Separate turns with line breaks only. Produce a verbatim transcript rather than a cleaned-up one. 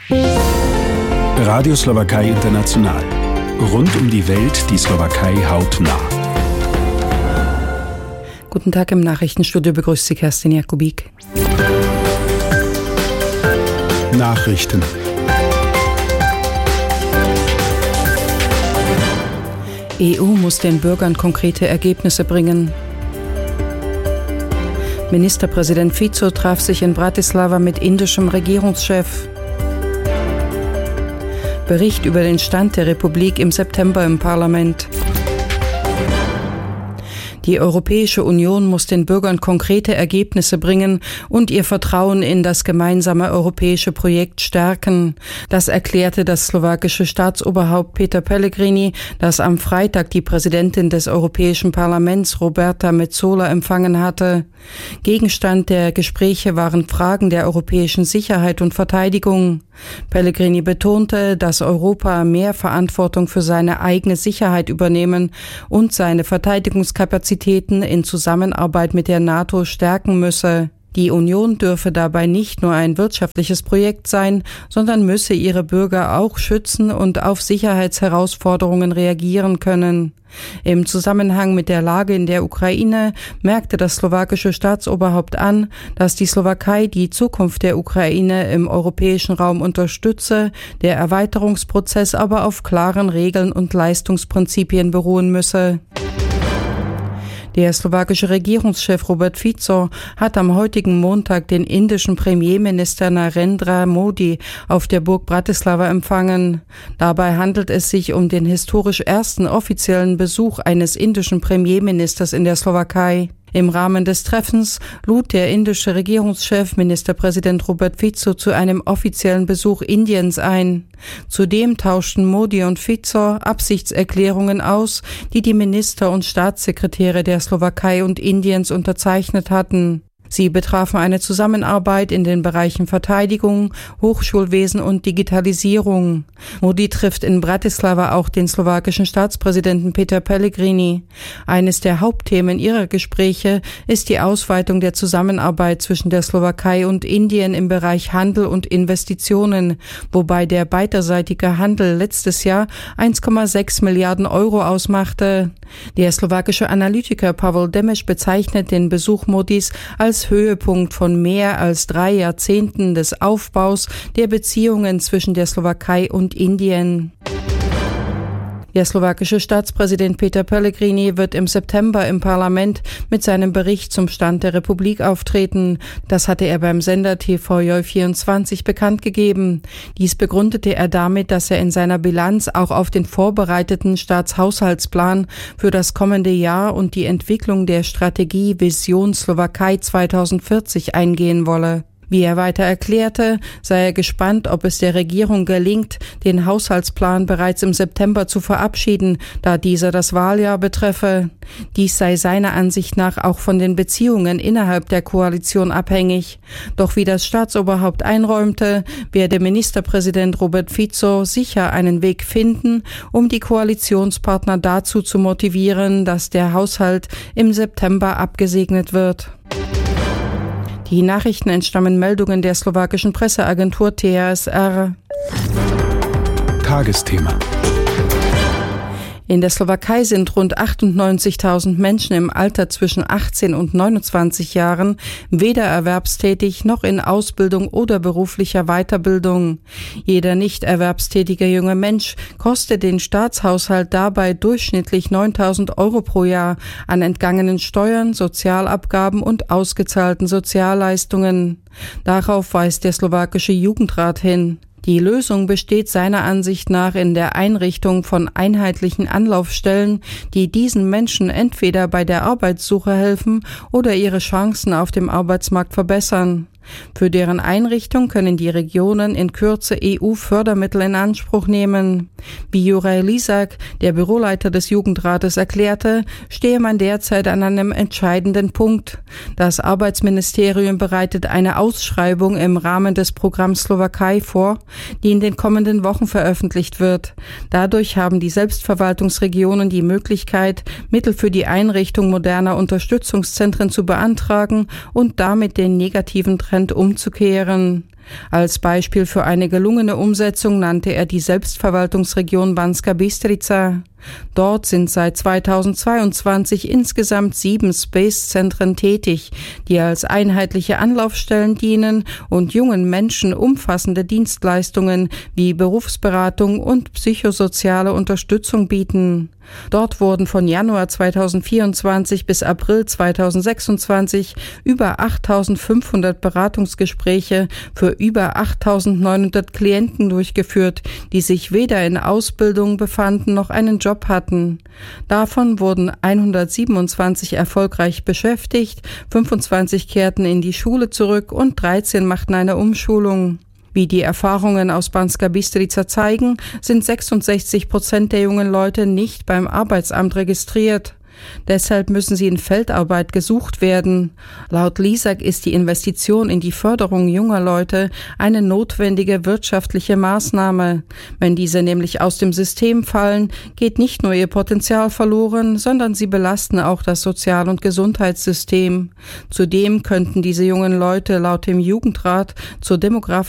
Radio Slowakei International. Rund um die Welt die Slowakei hautnah.
Guten Tag, im Nachrichtenstudio begrüßt Sie Kerstin Jakubik.
Nachrichten.
E U muss den Bürgern konkrete Ergebnisse bringen. Ministerpräsident Fico traf sich in Bratislava mit indischem Regierungschef. Bericht über den Stand der Republik im September im Parlament. Die Europäische Union muss den Bürgern konkrete Ergebnisse bringen und ihr Vertrauen in das gemeinsame europäische Projekt stärken. Das erklärte das slowakische Staatsoberhaupt Peter Pellegrini, das am Freitag die Präsidentin des Europäischen Parlaments Roberta Metsola empfangen hatte. Gegenstand der Gespräche waren Fragen der europäischen Sicherheit und Verteidigung. Pellegrini betonte, dass Europa mehr Verantwortung für seine eigene Sicherheit übernehmen und seine Verteidigungskapazitäten in Zusammenarbeit mit der NATO stärken müsse. Die Union dürfe dabei nicht nur ein wirtschaftliches Projekt sein, sondern müsse ihre Bürger auch schützen und auf Sicherheitsherausforderungen reagieren können. Im Zusammenhang mit der Lage in der Ukraine merkte das slowakische Staatsoberhaupt an, dass die Slowakei die Zukunft der Ukraine im europäischen Raum unterstütze, der Erweiterungsprozess aber auf klaren Regeln und Leistungsprinzipien beruhen müsse. Der slowakische Regierungschef Robert Fico hat am heutigen Montag den indischen Premierminister Narendra Modi auf der Burg Bratislava empfangen. Dabei handelt es sich um den historisch ersten offiziellen Besuch eines indischen Premierministers in der Slowakei. Im Rahmen des Treffens lud der indische Regierungschef Ministerpräsident Robert Fico zu einem offiziellen Besuch Indiens ein. Zudem tauschten Modi und Fico Absichtserklärungen aus, die die Minister und Staatssekretäre der Slowakei und Indiens unterzeichnet hatten. Sie betrafen eine Zusammenarbeit in den Bereichen Verteidigung, Hochschulwesen und Digitalisierung. Modi trifft in Bratislava auch den slowakischen Staatspräsidenten Peter Pellegrini. Eines der Hauptthemen ihrer Gespräche ist die Ausweitung der Zusammenarbeit zwischen der Slowakei und Indien im Bereich Handel und Investitionen, wobei der beiderseitige Handel letztes Jahr eins Komma sechs Milliarden Euro ausmachte. Der slowakische Analytiker Pavel Demeš bezeichnet den Besuch Modis als Höhepunkt von mehr als drei Jahrzehnten des Aufbaus der Beziehungen zwischen der Slowakei und Indien. Der slowakische Staatspräsident Peter Pellegrini wird im September im Parlament mit seinem Bericht zum Stand der Republik auftreten. Das hatte er beim Sender T V J vierundzwanzig bekannt gegeben. Dies begründete er damit, dass er in seiner Bilanz auch auf den vorbereiteten Staatshaushaltsplan für das kommende Jahr und die Entwicklung der Strategie Vision Slowakei zweitausendvierzig eingehen wolle. Wie er weiter erklärte, sei er gespannt, ob es der Regierung gelingt, den Haushaltsplan bereits im September zu verabschieden, da dieser das Wahljahr betreffe. Dies sei seiner Ansicht nach auch von den Beziehungen innerhalb der Koalition abhängig. Doch wie das Staatsoberhaupt einräumte, werde Ministerpräsident Robert Fico sicher einen Weg finden, um die Koalitionspartner dazu zu motivieren, dass der Haushalt im September abgesegnet wird. Die Nachrichten entstammen Meldungen der slowakischen Presseagentur T S R.
Tagesthema.
In der Slowakei sind rund achtundneunzigtausend Menschen im Alter zwischen achtzehn und neunundzwanzig Jahren weder erwerbstätig noch in Ausbildung oder beruflicher Weiterbildung. Jeder nicht erwerbstätige junge Mensch kostet den Staatshaushalt dabei durchschnittlich neuntausend Euro pro Jahr an entgangenen Steuern, Sozialabgaben und ausgezahlten Sozialleistungen. Darauf weist der slowakische Jugendrat hin. Die Lösung besteht seiner Ansicht nach in der Einrichtung von einheitlichen Anlaufstellen, die diesen Menschen entweder bei der Arbeitssuche helfen oder ihre Chancen auf dem Arbeitsmarkt verbessern. Für deren Einrichtung können die Regionen in Kürze E U-Fördermittel in Anspruch nehmen. Wie Juraj Lisak, der Büroleiter des Jugendrates, erklärte, stehe man derzeit an einem entscheidenden Punkt. Das Arbeitsministerium bereitet eine Ausschreibung im Rahmen des Programms Slowakei vor, die in den kommenden Wochen veröffentlicht wird. Dadurch haben die Selbstverwaltungsregionen die Möglichkeit, Mittel für die Einrichtung moderner Unterstützungszentren zu beantragen und damit den negativen Trend umzukehren. Als Beispiel für eine gelungene Umsetzung nannte er die Selbstverwaltungsregion Banská Bystrica. Dort sind seit zweitausendzweiundzwanzig insgesamt sieben Space-Zentren tätig, die als einheitliche Anlaufstellen dienen und jungen Menschen umfassende Dienstleistungen wie Berufsberatung und psychosoziale Unterstützung bieten. Dort wurden von Januar zweitausendvierundzwanzig bis April zweitausendsechsundzwanzig über achttausendfünfhundert Beratungsgespräche für über achttausendneunhundert Klienten durchgeführt, die sich weder in Ausbildung befanden noch einen Job hatten. Davon wurden hundertsiebenundzwanzig erfolgreich beschäftigt, fünfundzwanzig kehrten in die Schule zurück und dreizehn machten eine Umschulung. Wie die Erfahrungen aus Banská Bystrica zeigen, sind sechsundsechzig Prozent der jungen Leute nicht beim Arbeitsamt registriert. Deshalb müssen sie in Feldarbeit gesucht werden. Laut Lisak ist die Investition in die Förderung junger Leute eine notwendige wirtschaftliche Maßnahme. Wenn diese nämlich aus dem System fallen, geht nicht nur ihr Potenzial verloren, sondern sie belasten auch das Sozial- und Gesundheitssystem. Zudem könnten diese jungen Leute laut dem Jugendrat zur demografischen